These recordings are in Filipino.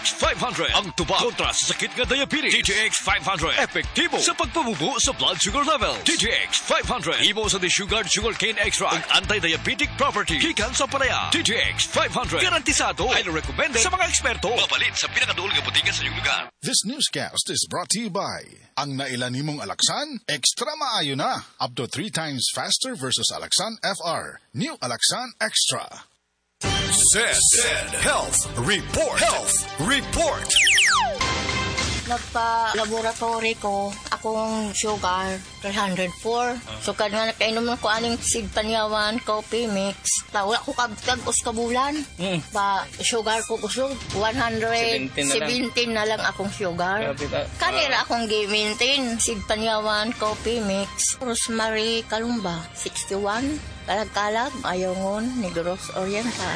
DTX 500 ang tuba kontra sa sakit nga diabetes. DTX 500 epektibo sa pagpabubo sa blood sugar level. DTX 500 imo sa sugarcane extract ang anti-diabetic property gikan sa palaya. DTX 500 garantisado highly recommended sa mga eksperto. Mapalit sa pinakaduol nga butika sa iyong lugar. This newscast is brought to you by ang nailan nimong Alaxan, extra maayo na. Up to 3 times faster versus Alaxan FR. New Alaxan Extra. Said Health Report. Health Report. Nagpa-laboratory ko, akong sugar, 304. So, nga nakainom ko aning Sig Panyawan, coffee mix. Wala ko kabtag-os kabulan. Ba, sugar ko kusog, 117 na lang akong sugar. Kanira akong gi-maintain, Sig Panyawan, coffee mix. Rosemary Kalumba, 61. Kalag-kalag, Ayongon, Negros Oriental.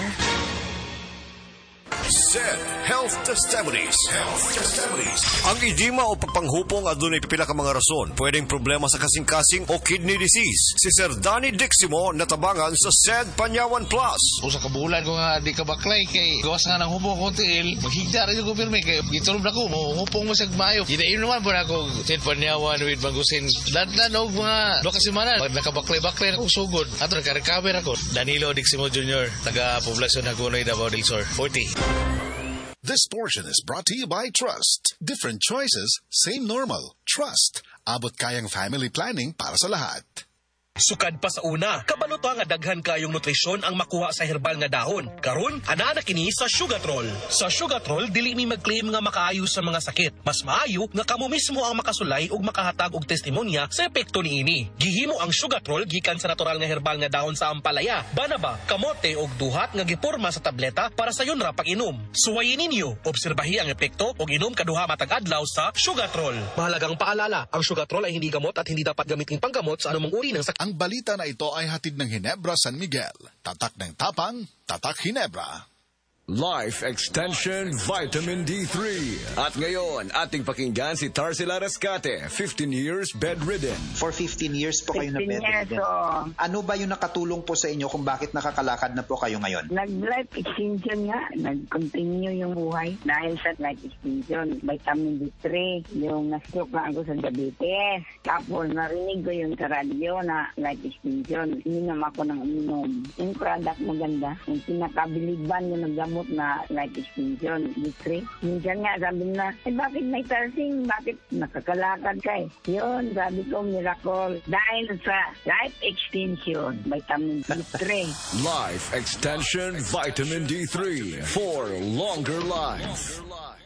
Said Health Testimonies. Health Testimonies. Ang edema o pagpanghupong adunay pipila ka mga rason. Pwedeng problema sa kasing-kasing o kidney disease. Si Sir Danny Diximo natabangan sa Said Panyawan Plus. Usa ka bulan ko nga di ka baklay kay gawas nga ng hupong ko tiil. Maghigda rin ko pirmi kay gitulog na ko mo hupong mo sa mayo. Gidayon naman po na ako Said Panyawan with Mangusin. Dadlan og mga 2 kasimanan. Pag nakabaklay-baklay ako sugod. Ato naka-recover ako. Danilo Diximo Jr. Taga-poblasyon Hagonoy, Davao del Sur. 40. This portion is brought to you by Trust. Different choices, same normal. Trust. Abot kayang family planning para sa lahat. Sukad pa sa una, kabalo to nga daghan kayong nutrisyon ang makuha sa herbal nga dahon. Karon, ana na kini sa Sugatrol. Sa Sugatrol, dili mi mag-claim nga makaayo sa mga sakit. Mas maayo nga kamo mismo ang makasulay ug makahatag og testimonya sa epekto niini. Gihimo ang Sugatrol gikan sa natural nga herbal nga dahon sa ampalaya, banaba, kamote ug duhat nga giporma sa tableta para sa yon ra pag-inom. Suwayin ninyo, obserbahi ang epekto ug inom kaduha matag adlaw sa Sugatrol. Mahalagang paalala, ang Sugatrol ay hindi gamot at hindi dapat gamitin panggamot sa anumang uri ng sakit. Ang balita na ito ay hatid ng Ginebra San Miguel. Tatak ng tapang, tatak Ginebra. Life Extension Vitamin D3. At ngayon, ating pakinggan si Tarsila Rescate, 15 years bedridden. For 15 years po kayo na 15 years, bedridden. Ano ba yung nakatulong po sa inyo kung bakit nakakalakad na po kayo ngayon? Nag-life extension nga. Nag-continue yung buhay dahil sa life extension. Vitamin D3, yung na-stroke na ako sa diabetes. Tapos narinig ko yung sa radio na life extension. Ininom ako ng uminom. Yung product maganda. Yung pinakabiliban yung naggamot na life extension, D3. Minsan nga sabi na, bakit may tarsing? Bakit nakakalakad ka eh? Yun, sabi ko, miracle. Dahil sa life extension, vitamin D3. Life Extension Vitamin D3 for longer life.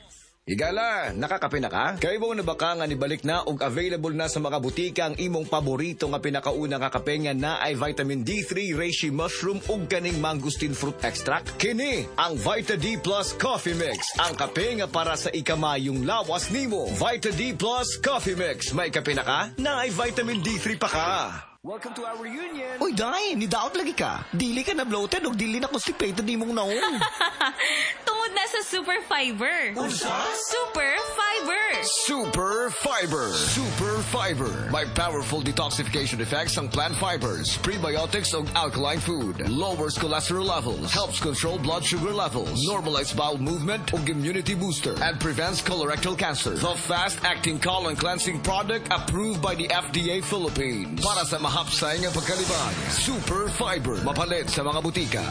Higala, nakakape na ka? Kaya mo na baka nga nibalik na og available na sa mga butika ang imong paborito nga pinakauna nga kape nga na ay vitamin D3, reishi mushroom ug kaning mangosteen fruit extract? Kini ang Vita D Plus Coffee Mix. Ang kape nga para sa ikamayong lawas nimo. Vita D Plus Coffee Mix. May kape na ka? Na ay vitamin D3 pa ka. Welcome to our reunion. Uy, Day, nidaot lagi ka. Dili ka na bloated o dili na constipated ni mong naong. Tungod na sa Super Fiber. Super Fiber. Super Fiber. Super Fiber. May powerful detoxification effects ang plant fibers, prebiotics ug alkaline food. Lowers cholesterol levels, helps control blood sugar levels, normalize bowel movement ug immunity booster, and prevents colorectal cancer. The fast-acting colon cleansing product approved by the FDA Philippines. Para sa mahapsay nga pagkalibang, Super Fiber. Mapalit sa mga butika.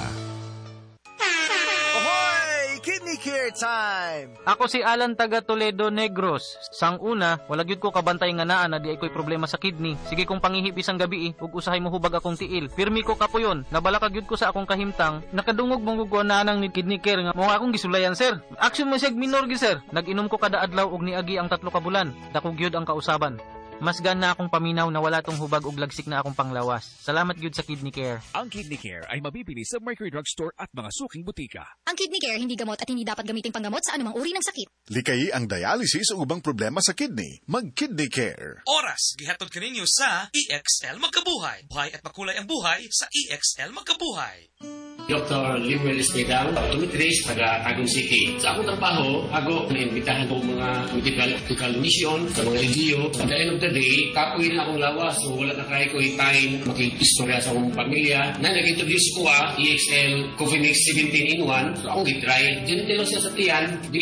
Kidney Care time! Ako si Alan taga Toledo Negros. Sang una, wala gyud ko kabantay nga naa na di ay ko'y problema sa kidney. Sige kong pangihip isang gabi ug usahay mo hubag akong tiil. Pirmi ko kapuyon, nabalaka gyud ko sa akong kahimtang. Nakadungog mong gugwa na nang ni Kidney Care nga mo akong gisulayan sir. Action mo sig minor gi sir. Nag-inom ko kada adlaw ug niagi ang 3 ka bulan. Dako gyud ang kausaban. Mas gana akong paminaw na wala tong hubag ug lagsik na akong panglawas. Salamat gyud sa Kidney Care. Ang Kidney Care ay mabibili sa Mercury Drug Store at mga suking butika. Ang Kidney Care hindi gamot at hindi dapat gamitin panggamot sa anumang uri ng sakit. Likayi ang dialysis o ubang problema sa kidney. Mag-Kidney Care. Oras, gihatod kaninyo sa EXL Magkabuhay. Buhay at makulay ang buhay sa EXL Magkabuhay. Dr. Limuel Espedal, optometrist, taga Tagum City. Sa akong trabaho, ako naimbitahan ko mga medical mission sa mga NGO. At the end of the day, kapoy na akong lawas. So wala na kaya ko time makikistorya sa akong pamilya. Na nag-introduce ko EXL Coffee Mix 17 in 1. So akong gitry. Diyan siya sa tiyan.